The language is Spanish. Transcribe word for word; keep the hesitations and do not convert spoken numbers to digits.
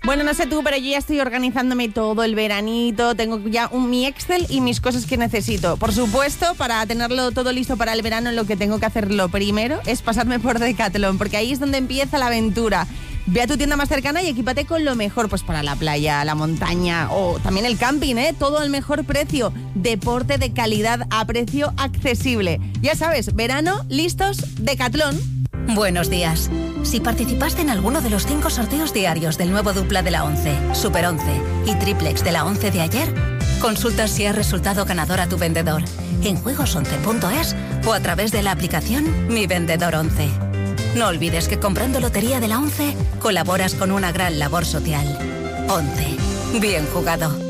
Bueno, no sé tú, pero yo ya estoy organizándome todo el veranito. Tengo ya un, mi Excel y mis cosas que necesito. Por supuesto, para tenerlo todo listo para el verano, lo que tengo que hacer lo primero es pasarme por Decathlon, porque ahí es donde empieza la aventura. Ve a tu tienda más cercana y equípate con lo mejor, pues para la playa, la montaña o también el camping, ¿eh? Todo al mejor precio. Deporte de calidad a precio accesible. Ya sabes, verano, listos, Decathlon. Buenos días. Si participaste en alguno de los cinco sorteos diarios del nuevo dupla de la once, Super once y triplex de la once de ayer, consulta si has resultado ganador a tu vendedor en juegos once punto es o a través de la aplicación Mi Vendedor once. No olvides que comprando Lotería de la once colaboras con una gran labor social. once. Bien jugado.